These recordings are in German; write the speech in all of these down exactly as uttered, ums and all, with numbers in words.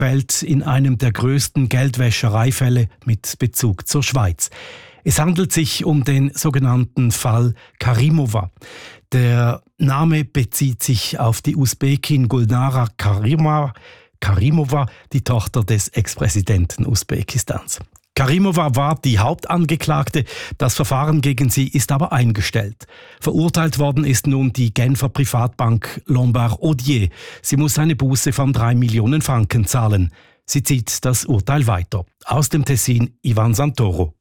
bellt in einem der größten Geldwäschereifälle mit Bezug zur Schweiz. Es handelt sich um den sogenannten Fall Karimova. Der Name bezieht sich auf die Usbekin Gulnara Karimova, Karimova, die Tochter des Ex-Präsidenten Usbekistans. Karimova war die Hauptangeklagte, das Verfahren gegen sie ist aber eingestellt. Verurteilt worden ist nun die Genfer Privatbank Lombard Odier. Sie muss eine Buße von drei Millionen Franken zahlen. Sie zieht das Urteil weiter. Aus dem Tessin Ivan Santoro.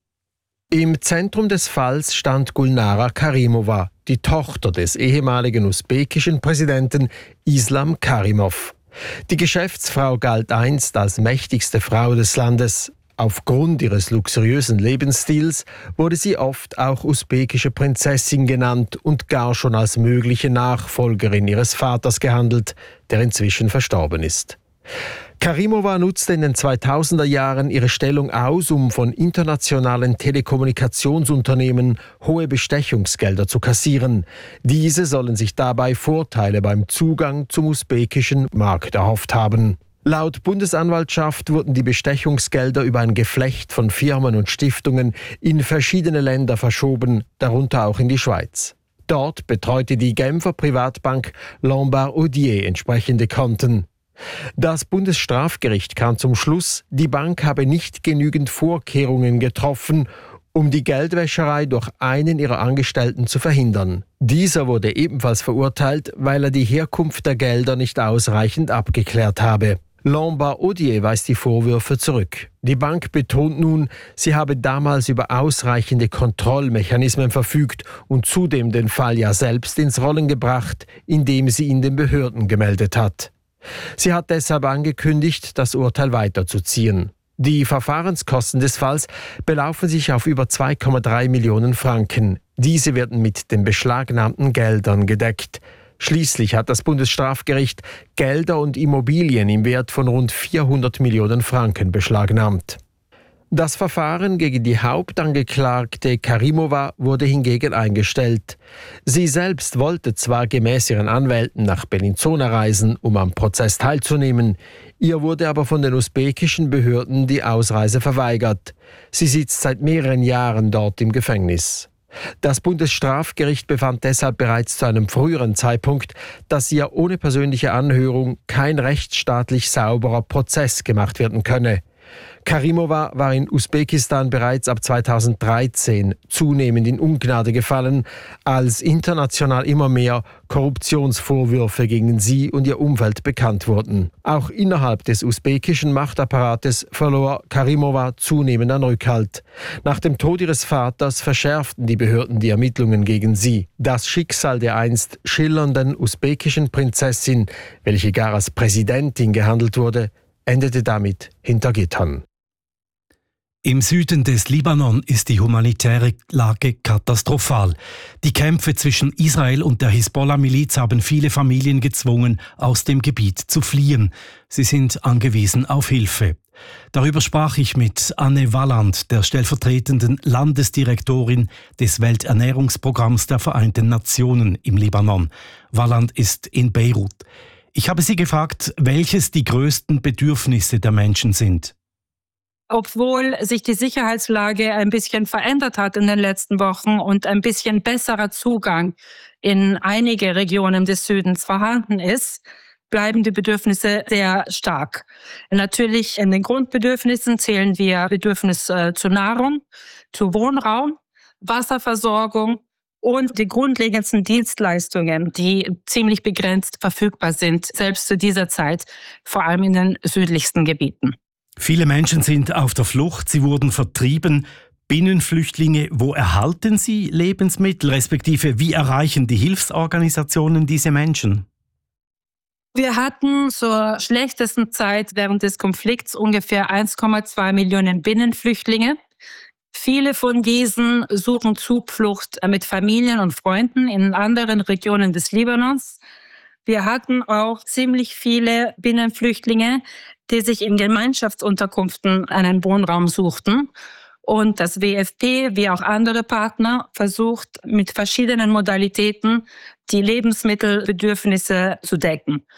Im Zentrum des Falls stand Gulnara Karimova, die Tochter des ehemaligen usbekischen Präsidenten Islam Karimov. Die Geschäftsfrau galt einst als mächtigste Frau des Landes. Aufgrund ihres luxuriösen Lebensstils wurde sie oft auch usbekische Prinzessin genannt und gar schon als mögliche Nachfolgerin ihres Vaters gehandelt, der inzwischen verstorben ist. Karimova nutzte in den zweitausender Jahren ihre Stellung aus, um von internationalen Telekommunikationsunternehmen hohe Bestechungsgelder zu kassieren. Diese sollen sich dabei Vorteile beim Zugang zum usbekischen Markt erhofft haben. Laut Bundesanwaltschaft wurden die Bestechungsgelder über ein Geflecht von Firmen und Stiftungen in verschiedene Länder verschoben, darunter auch in die Schweiz. Dort betreute die Genfer Privatbank Lombard Odier entsprechende Konten. Das Bundesstrafgericht kam zum Schluss, die Bank habe nicht genügend Vorkehrungen getroffen, um die Geldwäscherei durch einen ihrer Angestellten zu verhindern. Dieser wurde ebenfalls verurteilt, weil er die Herkunft der Gelder nicht ausreichend abgeklärt habe. Lombard Odier weist die Vorwürfe zurück. Die Bank betont nun, sie habe damals über ausreichende Kontrollmechanismen verfügt und zudem den Fall ja selbst ins Rollen gebracht, indem sie ihn den Behörden gemeldet hat. Sie hat deshalb angekündigt, das Urteil weiterzuziehen. Die Verfahrenskosten des Falls belaufen sich auf über zwei Komma drei Millionen Franken. Diese werden mit den beschlagnahmten Geldern gedeckt. Schließlich hat das Bundesstrafgericht Gelder und Immobilien im Wert von rund vierhundert Millionen Franken beschlagnahmt. Das Verfahren gegen die Hauptangeklagte Karimova wurde hingegen eingestellt. Sie selbst wollte zwar gemäß ihren Anwälten nach Bellinzona reisen, um am Prozess teilzunehmen, ihr wurde aber von den usbekischen Behörden die Ausreise verweigert. Sie sitzt seit mehreren Jahren dort im Gefängnis. Das Bundesstrafgericht befand deshalb bereits zu einem früheren Zeitpunkt, dass ihr ohne persönliche Anhörung kein rechtsstaatlich sauberer Prozess gemacht werden könne. Karimova war in Usbekistan bereits ab zweitausenddreizehn zunehmend in Ungnade gefallen, als international immer mehr Korruptionsvorwürfe gegen sie und ihr Umfeld bekannt wurden. Auch innerhalb des usbekischen Machtapparates verlor Karimova zunehmend an Rückhalt. Nach dem Tod ihres Vaters verschärften die Behörden die Ermittlungen gegen sie. Das Schicksal der einst schillernden usbekischen Prinzessin, welche gar als Präsidentin gehandelt wurde, endete damit hinter Gittern. Im Süden des Libanon ist die humanitäre Lage katastrophal. Die Kämpfe zwischen Israel und der Hisbollah-Miliz haben viele Familien gezwungen, aus dem Gebiet zu fliehen. Sie sind angewiesen auf Hilfe. Darüber sprach ich mit Anne Walland, der stellvertretenden Landesdirektorin des Welternährungsprogramms der Vereinten Nationen im Libanon. Walland ist in Beirut. Ich habe sie gefragt, welches die größten Bedürfnisse der Menschen sind. Obwohl sich die Sicherheitslage ein bisschen verändert hat in den letzten Wochen und ein bisschen besserer Zugang in einige Regionen des Südens vorhanden ist, bleiben die Bedürfnisse sehr stark. Natürlich in den Grundbedürfnissen zählen wir Bedürfnisse zu Nahrung, zu Wohnraum, Wasserversorgung und die grundlegendsten Dienstleistungen, die ziemlich begrenzt verfügbar sind, selbst zu dieser Zeit, vor allem in den südlichsten Gebieten. Viele Menschen sind auf der Flucht, sie wurden vertrieben. Binnenflüchtlinge, wo erhalten sie Lebensmittel, respektive wie erreichen die Hilfsorganisationen diese Menschen? Wir hatten zur schlechtesten Zeit während des Konflikts ungefähr eins Komma zwei Millionen Binnenflüchtlinge. Viele von diesen suchen Zuflucht mit Familien und Freunden in anderen Regionen des Libanons. Wir hatten auch ziemlich viele Binnenflüchtlinge, die sich in Gemeinschaftsunterkünften einen Wohnraum suchten. Und das W F P, wie auch andere Partner, versucht mit verschiedenen Modalitäten die Lebensmittelbedürfnisse zu decken.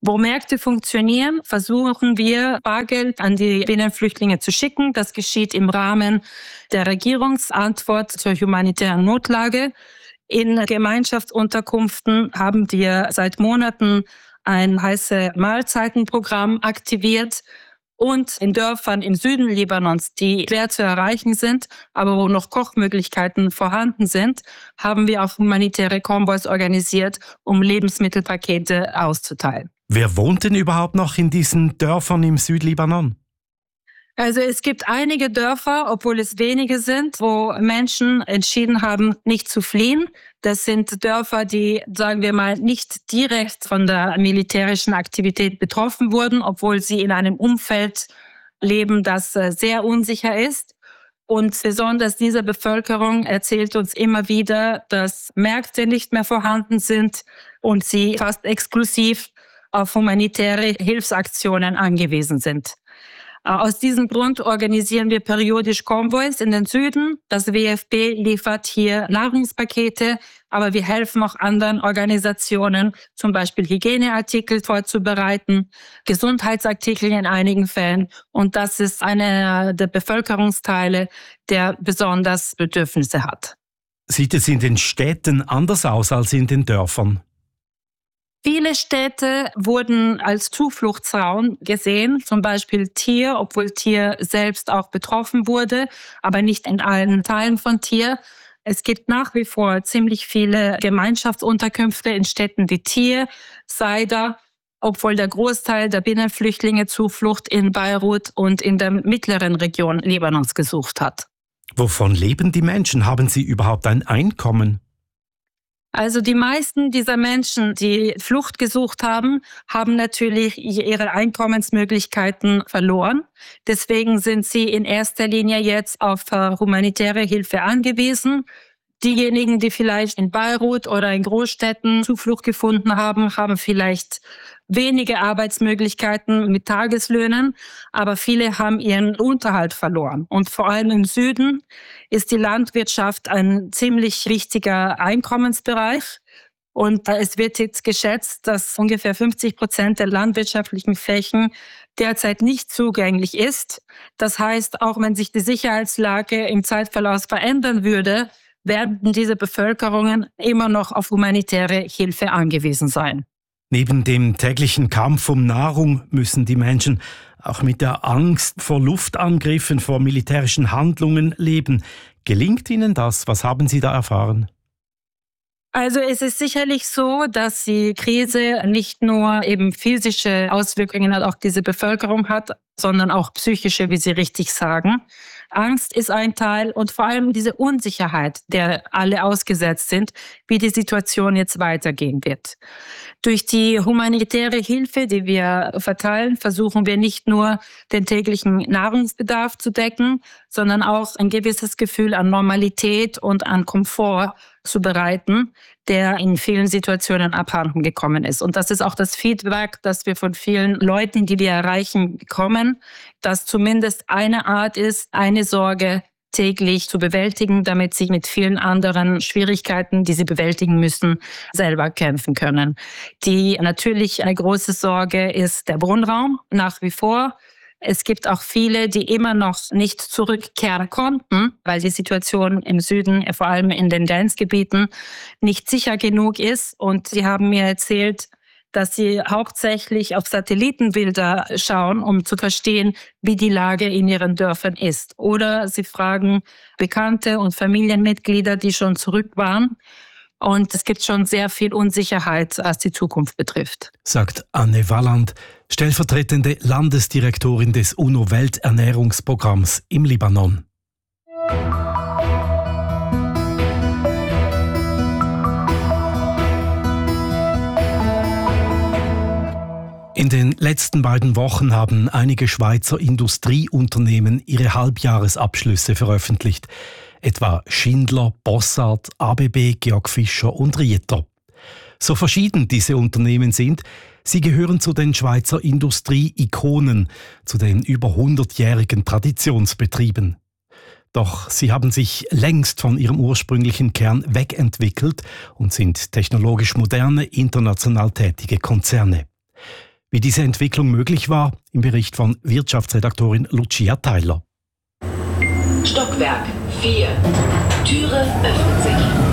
Wo Märkte funktionieren, versuchen wir, Bargeld an die Binnenflüchtlinge zu schicken. Das geschieht im Rahmen der Regierungsantwort zur humanitären Notlage. In Gemeinschaftsunterkünften haben wir seit Monaten ein heiße Mahlzeitenprogramm aktiviert. Und in Dörfern im Süden Libanons, die schwer zu erreichen sind, aber wo noch Kochmöglichkeiten vorhanden sind, haben wir auch humanitäre Konvois organisiert, um Lebensmittelpakete auszuteilen. Wer wohnt denn überhaupt noch in diesen Dörfern im Südlibanon? Also es gibt einige Dörfer, obwohl es wenige sind, wo Menschen entschieden haben, nicht zu fliehen. Das sind Dörfer, die, sagen wir mal, nicht direkt von der militärischen Aktivität betroffen wurden, obwohl sie in einem Umfeld leben, das sehr unsicher ist. Und besonders diese Bevölkerung erzählt uns immer wieder, dass Märkte nicht mehr vorhanden sind und sie fast exklusiv auf humanitäre Hilfsaktionen angewiesen sind. Aus diesem Grund organisieren wir periodisch Konvois in den Süden. Das W F P liefert hier Nahrungspakete, aber wir helfen auch anderen Organisationen, zum Beispiel Hygieneartikel vorzubereiten, Gesundheitsartikel in einigen Fällen. Und das ist einer der Bevölkerungsteile, der besonders Bedürfnisse hat. Sieht es in den Städten anders aus als in den Dörfern? Viele Städte wurden als Zufluchtsraum gesehen, zum Beispiel Tyr, obwohl Tyr selbst auch betroffen wurde, aber nicht in allen Teilen von Tyr. Es gibt nach wie vor ziemlich viele Gemeinschaftsunterkünfte in Städten wie Tyr, Saida, obwohl der Großteil der Binnenflüchtlinge Zuflucht in Beirut und in der mittleren Region Libanons gesucht hat. Wovon leben die Menschen? Haben sie überhaupt ein Einkommen? Also die meisten dieser Menschen, die Flucht gesucht haben, haben natürlich ihre Einkommensmöglichkeiten verloren. Deswegen sind sie in erster Linie jetzt auf humanitäre Hilfe angewiesen. Diejenigen, die vielleicht in Beirut oder in Großstädten Zuflucht gefunden haben, haben vielleicht wenige Arbeitsmöglichkeiten mit Tageslöhnen, aber viele haben ihren Unterhalt verloren. Und vor allem im Süden ist die Landwirtschaft ein ziemlich wichtiger Einkommensbereich. Und es wird jetzt geschätzt, dass ungefähr fünfzig Prozent der landwirtschaftlichen Flächen derzeit nicht zugänglich ist. Das heißt, auch wenn sich die Sicherheitslage im Zeitverlauf verändern würde, werden diese Bevölkerungen immer noch auf humanitäre Hilfe angewiesen sein. Neben dem täglichen Kampf um Nahrung müssen die Menschen auch mit der Angst vor Luftangriffen, vor militärischen Handlungen leben. Gelingt Ihnen das? Was haben Sie da erfahren? Also es ist sicherlich so, dass die Krise nicht nur eben physische Auswirkungen auf diese Bevölkerung hat, sondern auch psychische, wie Sie richtig sagen. Angst ist ein Teil und vor allem diese Unsicherheit, der alle ausgesetzt sind, wie die Situation jetzt weitergehen wird. Durch die humanitäre Hilfe, die wir verteilen, versuchen wir nicht nur den täglichen Nahrungsbedarf zu decken, sondern auch ein gewisses Gefühl an Normalität und an Komfort zu bereiten, der in vielen Situationen abhanden gekommen ist. Und das ist auch das Feedback, das wir von vielen Leuten, die wir erreichen, bekommen, dass zumindest eine Art ist, eine Sorge täglich zu bewältigen, damit sie mit vielen anderen Schwierigkeiten, die sie bewältigen müssen, selber kämpfen können. Die natürlich eine große Sorge ist der Wohnraum nach wie vor. Es gibt auch viele, die immer noch nicht zurückkehren konnten, weil die Situation im Süden, vor allem in den Grenzgebieten, nicht sicher genug ist. Und sie haben mir erzählt, dass sie hauptsächlich auf Satellitenbilder schauen, um zu verstehen, wie die Lage in ihren Dörfern ist. Oder sie fragen Bekannte und Familienmitglieder, die schon zurück waren. Und es gibt schon sehr viel Unsicherheit, was die Zukunft betrifft. Sagt Anne Walland, stellvertretende Landesdirektorin des UNO-Welternährungsprogramms im Libanon. In den letzten beiden Wochen haben einige Schweizer Industrieunternehmen ihre Halbjahresabschlüsse veröffentlicht. Etwa Schindler, Bossard, A B B, Georg Fischer und Rieter. So verschieden diese Unternehmen sind, sie gehören zu den Schweizer Industrie-Ikonen, zu den über hundertjährigen Traditionsbetrieben. Doch sie haben sich längst von ihrem ursprünglichen Kern wegentwickelt und sind technologisch moderne, international tätige Konzerne. Wie diese Entwicklung möglich war, im Bericht von Wirtschaftsredaktorin Lucia Theiler. Stockwerk vier. Türe öffnet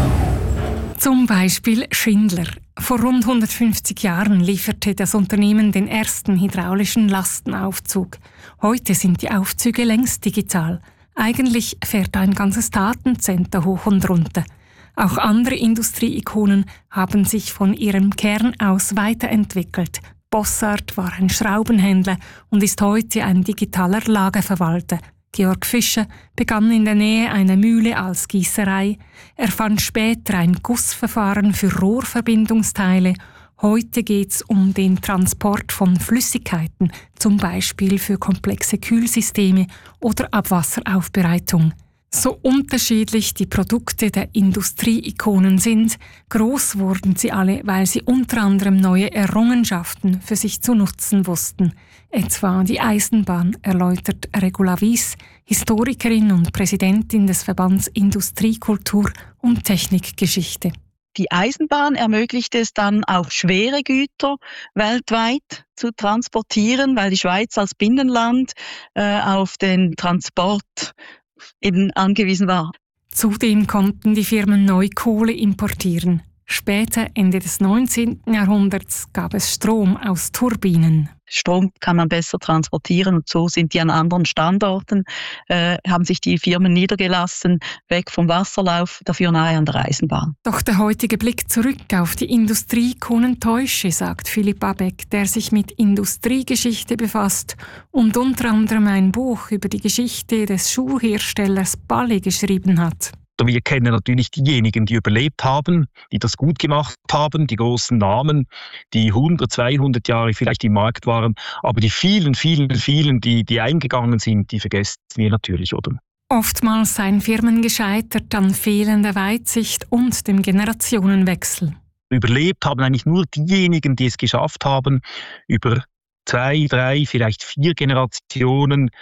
sich. Zum Beispiel Schindler. Vor rund hundertfünfzig Jahren lieferte das Unternehmen den ersten hydraulischen Lastenaufzug. Heute sind die Aufzüge längst digital. Eigentlich fährt ein ganzes Datencenter hoch und runter. Auch andere Industrieikonen haben sich von ihrem Kern aus weiterentwickelt. Bossart war ein Schraubenhändler und ist heute ein digitaler Lagerverwalter. Georg Fischer begann in der Nähe einer Mühle als Gießerei. Er fand später ein Gussverfahren für Rohrverbindungsteile. Heute geht es um den Transport von Flüssigkeiten, zum Beispiel für komplexe Kühlsysteme oder Abwasseraufbereitung. So unterschiedlich die Produkte der Industrieikonen sind, groß wurden sie alle, weil sie unter anderem neue Errungenschaften für sich zu nutzen wussten. Etwa die Eisenbahn, erläutert Regula Wies, Historikerin und Präsidentin des Verbands Industrie, Kultur und Technikgeschichte. Die Eisenbahn ermöglicht es dann auch schwere Güter weltweit zu transportieren, weil die Schweiz als Binnenland äh, auf den Transport eben angewiesen war. Zudem konnten die Firmen neu Kohle importieren. Später, Ende des neunzehnten Jahrhunderts, gab es Strom aus Turbinen. Strom kann man besser transportieren und so sind die an anderen Standorten, äh, haben sich die Firmen niedergelassen, weg vom Wasserlauf, dafür nahe an der Eisenbahn. Doch der heutige Blick zurück auf die Industrieikonen täusche, sagt Philipp Abeck, der sich mit Industriegeschichte befasst und unter anderem ein Buch über die Geschichte des Schuhherstellers Ballet geschrieben hat. Wir kennen natürlich diejenigen, die überlebt haben, die das gut gemacht haben, die großen Namen, die hundert, zweihundert Jahre vielleicht im Markt waren. Aber die vielen, vielen, vielen, die, die eingegangen sind, die vergessen wir natürlich, oder? Oftmals seien Firmen gescheitert an fehlender Weitsicht und dem Generationenwechsel. Überlebt haben eigentlich nur diejenigen, die es geschafft haben, über zwei, drei, vielleicht vier Generationen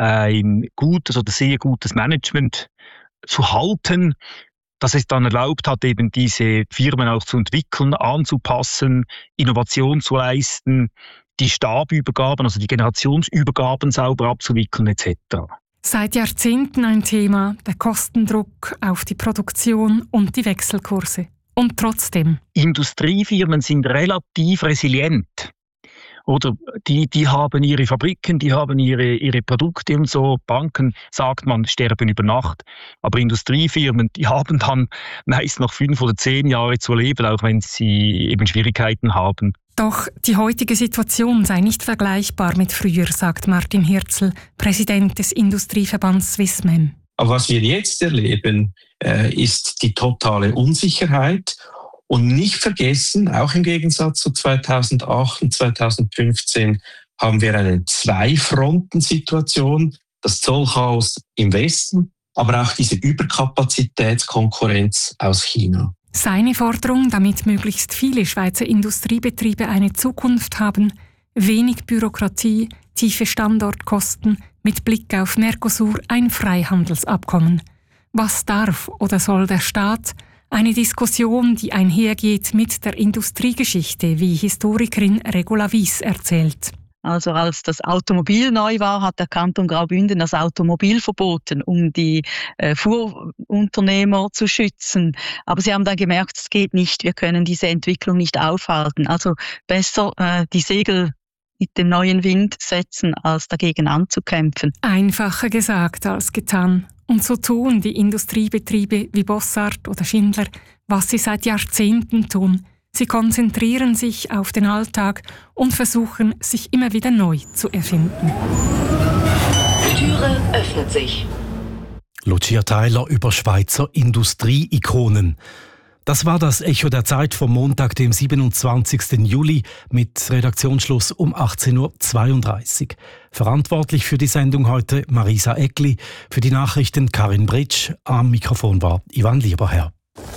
ein gutes oder sehr gutes Management zu halten, dass es dann erlaubt hat, eben diese Firmen auch zu entwickeln, anzupassen, Innovation zu leisten, die Stabübergaben, also die Generationsübergaben sauber abzuwickeln et cetera. Seit Jahrzehnten ein Thema, der Kostendruck auf die Produktion und die Wechselkurse. Und trotzdem. Industriefirmen sind relativ resilient. Oder die, die haben ihre Fabriken, die haben ihre, ihre Produkte und so. Banken, sagt man, sterben über Nacht. Aber Industriefirmen, die haben dann meist noch fünf oder zehn Jahre zu leben, auch wenn sie eben Schwierigkeiten haben. Doch die heutige Situation sei nicht vergleichbar mit früher, sagt Martin Hirzel, Präsident des Industrieverbands Swissmem. Aber was wir jetzt erleben, äh, ist die totale Unsicherheit. Und nicht vergessen, auch im Gegensatz zu zweitausendacht und zweitausendfünfzehn haben wir eine Zwei-Fronten-Situation, das Zollchaos im Westen, aber auch diese Überkapazitätskonkurrenz aus China. Seine Forderung, damit möglichst viele Schweizer Industriebetriebe eine Zukunft haben, wenig Bürokratie, tiefe Standortkosten, mit Blick auf Mercosur ein Freihandelsabkommen. Was darf oder soll der Staat? Eine Diskussion, die einhergeht mit der Industriegeschichte, wie Historikerin Regula Wies erzählt. Also als das Automobil neu war, hat der Kanton Graubünden das Automobil verboten, um die äh, Fuhrunternehmer zu schützen. Aber sie haben dann gemerkt, es geht nicht, wir können diese Entwicklung nicht aufhalten. Also besser äh, die Segel mit dem neuen Wind setzen, als dagegen anzukämpfen. Einfacher gesagt als getan. Und so tun die Industriebetriebe wie Bossart oder Schindler, was sie seit Jahrzehnten tun. Sie konzentrieren sich auf den Alltag und versuchen, sich immer wieder neu zu erfinden. Türe öffnet sich. Lucia Theiler über Schweizer Industrieikonen. Das war das Echo der Zeit vom Montag, dem siebenundzwanzigsten Juli mit Redaktionsschluss um achtzehn Uhr zweiunddreißig. Verantwortlich für die Sendung heute Marisa Eckli, für die Nachrichten Karin Britsch, am Mikrofon war Ivan Lieberherr.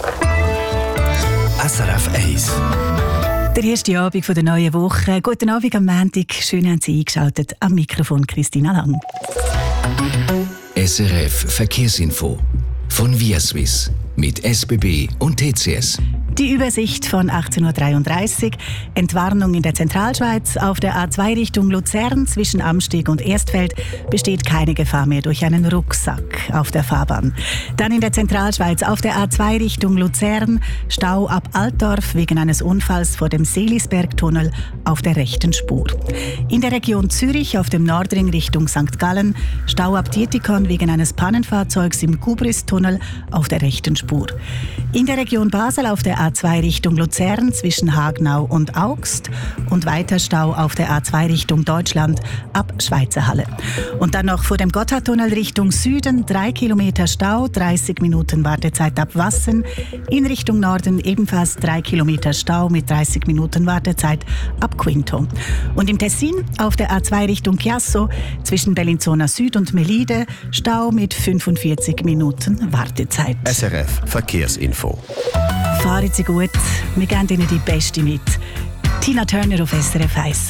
S R F eins. Der erste Abend der neuen Woche. Guten Abend am Montag. Schön haben Sie eingeschaltet. Am Mikrofon Christina Lang. S R F Verkehrsinfo von Via Swiss mit S B B und T C S. Die Übersicht von achtzehn Uhr dreiunddreißig. Entwarnung in der Zentralschweiz. Auf der A zwei Richtung Luzern zwischen Amsteg und Erstfeld besteht keine Gefahr mehr durch einen Rucksack auf der Fahrbahn. Dann in der Zentralschweiz auf der A zwei Richtung Luzern. Stau ab Altdorf wegen eines Unfalls vor dem Seelisbergtunnel auf der rechten Spur. In der Region Zürich auf dem Nordring Richtung Sankt Gallen. Stau ab Dietikon wegen eines Pannenfahrzeugs im Gubristunnel auf der rechten Spur. In der Region Basel auf der A zwei Richtung Luzern zwischen Hagnau und Augst und weiter Stau auf der A zwei Richtung Deutschland ab Schweizerhalle. Und dann noch vor dem Gotthardtunnel Richtung Süden drei Kilometer Stau, dreißig Minuten Wartezeit ab Wassen. In Richtung Norden ebenfalls drei Kilometer Stau mit dreißig Minuten Wartezeit ab Quinto. Und im Tessin auf der A zwei Richtung Chiasso zwischen Bellinzona Süd und Melide Stau mit fünfundvierzig Minuten Wartezeit. S R F Verkehrsinfo. Fahren Sie gut, wir geben Ihnen die Beste mit. Tina Turner auf S R F eins.